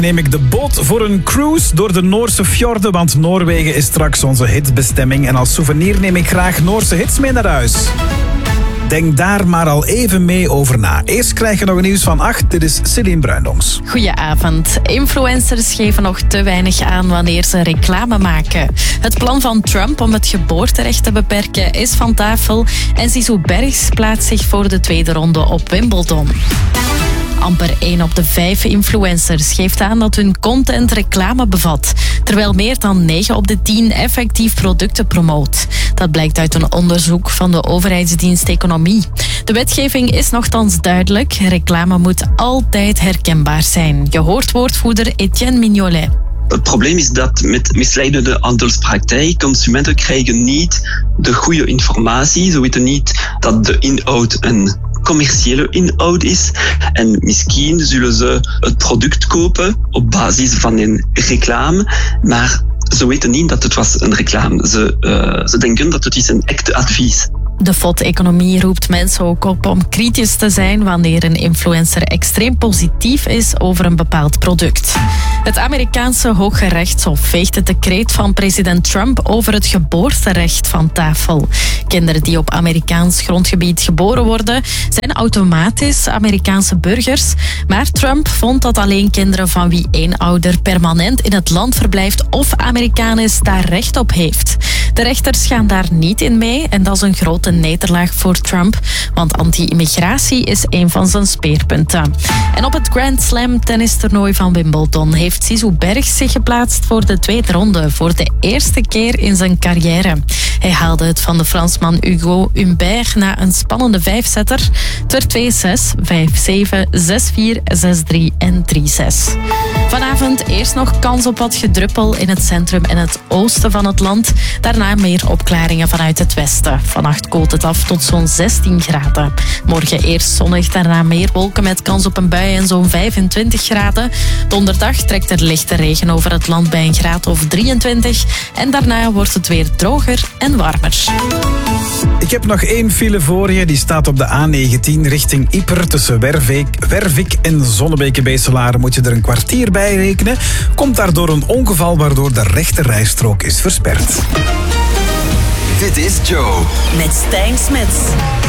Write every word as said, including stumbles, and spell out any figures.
Neem ik de boot voor een cruise door de Noorse fjorden, want Noorwegen is straks onze hitbestemming. En als souvenir neem ik graag Noorse hits mee naar huis. Denk daar maar al even mee over na. Eerst krijg je nog een nieuws van acht. Dit is Celine Bruindongs. Goedenavond. Influencers geven nog te weinig aan wanneer ze reclame maken. Het plan van Trump om het geboorterecht te beperken is van tafel. En Zizou Bergs plaatst zich voor de tweede ronde op Wimbledon. Amper één op de vijf influencers geeft aan dat hun content reclame bevat, terwijl meer dan negen op de tien effectief producten promoot. Dat blijkt uit een onderzoek van de overheidsdienst Economie. De wetgeving is nochtans duidelijk. Reclame moet altijd herkenbaar zijn. Je hoort woordvoerder Etienne Mignolet. Het probleem is dat met misleidende handelspraktijk consumenten krijgen niet de goede informatie. Ze weten niet dat de inhoud een commerciële inhoud is. En misschien zullen ze het product kopen op basis van een reclame, maar ze weten niet dat het was een reclame. Ze, uh, ze denken dat het is een echt advies. De F O D-economie roept mensen ook op om kritisch te zijn wanneer een influencer extreem positief is over een bepaald product. Het Amerikaanse Hoge Rechtshof veegt het decreet van president Trump over het geboorterecht van tafel. Kinderen die op Amerikaans grondgebied geboren worden, zijn automatisch Amerikaanse burgers. Maar Trump vond dat alleen kinderen van wie één ouder permanent in het land verblijft of Amerikaan is, daar recht op heeft. De rechters gaan daar niet in mee en dat is een grote nederlaag voor Trump, want anti-immigratie is een van zijn speerpunten. En op het Grand Slam tennistoernooi van Wimbledon heeft Zizou Bergs zich geplaatst voor de tweede ronde voor de eerste keer in zijn carrière. Hij haalde het van de Fransman Hugo Humbert na een spannende vijfsetter. Het werd twee zes, vijf zeven, zes vier, zes drie en drie zes. Vanavond eerst nog kans op wat gedruppel in het centrum en het oosten van het land. Daarna meer opklaringen vanuit het westen. Vannacht koelt het af tot zo'n zestien graden. Morgen eerst zonnig, daarna meer wolken met kans op een bui en zo'n vijfentwintig graden. Donderdag trekt er lichte regen over het land bij een graad of drieëntwintig. En daarna wordt het weer droger en warmer. Ik heb nog één file voor je. Die staat op de A negentien richting Ieper. Tussen Wervik, Wervik en Zonnebeke-Beeselaar moet je er een kwartier bij rekenen. Komt daardoor een ongeval waardoor de rechte rijstrook is versperd. Dit is Joe. Met Stijn Smits.